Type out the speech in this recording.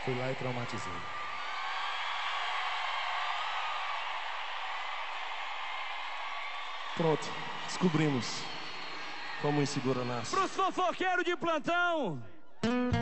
Fui lá e traumatizei. Pronto, descobrimos como o inseguro nasce. Pros fofoqueiros de plantão!